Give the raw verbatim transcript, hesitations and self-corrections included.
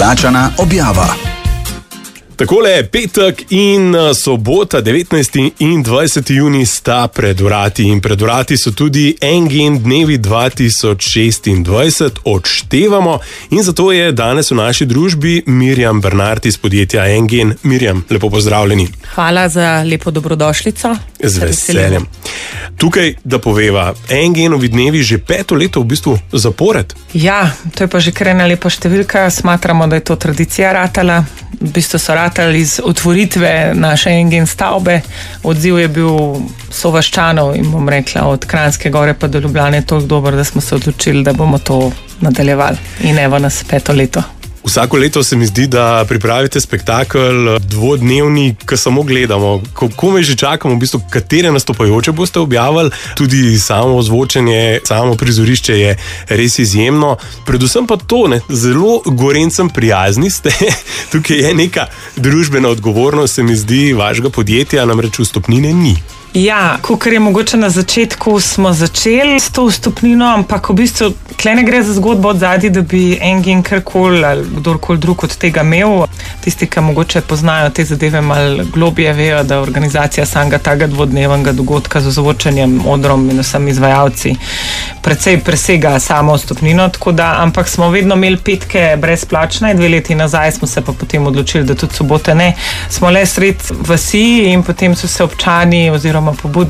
Plačana objava. Takole, petek in sobota, devetnajsti in dvajseti junij sta pred vrati in pred vrati so tudi Engen dnevi dva tisoč šestindvajset, odštevamo in zato je danes v naši družbi Mirjam Bernard iz podjetja Engen. Mirjam, lepo pozdravljeni. Hvala za lepo dobrodošlico. Z veseljem. Tukaj, da poveva, Engenovi dnevi že peto leto v bistvu zapored. Ja, to je pa že kar ena lepa številka, smatramo, da je to tradicija ratala. V bistvu so ratali iz otvoritve naše Engen stavbe. Odziv je bil sovaščanov in bom rekla od Kranjske Gore pa do Ljubljane toliko dober, da smo se odločili, da bomo to nadaljevali. In evo nas peto leto. Vsako leto se mi zdi, da pripravite spektakel dvodnevni, ki samo gledamo. Kako me že čakamo, v bistvu, katere nastopajoče boste objavili, tudi samo ozvočenje, samo prizorišče je res izjemno. Predvsem pa to, ne, zelo Gorencem prijazni ste. Tukaj je neka družbena odgovornost, se mi zdi, vašega podjetja, namreč vstopnine ni. Ja, kakor je mogoče na začetku smo začeli s to vstopnino, ampak v bistvu tle ne gre za zgodbo od zadnji, da bi Engen karkoli ali kdorkoli drug od tega imel. Tisti, ki mogoče poznajo te zadeve malo globje, vejo, da organizacija samega tega dvodnevnega dogodka z ozvočenjem, odrom in vsem izvajalci precej presega samo vstopnino, tako da, ampak smo vedno imeli petke brezplačne, dve leti nazaj smo se pa potem odločili, da tudi sobote ne. Smo le sred vasi in potem so se občani oziroma pobudniki